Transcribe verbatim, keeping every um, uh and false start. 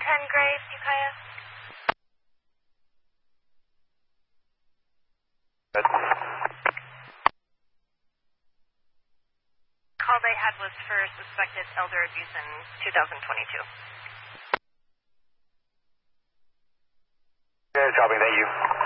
ten Graves, Ukiah. Good. Call they had was for suspected elder abuse in two thousand twenty-two. Yeah, dropping, thank you.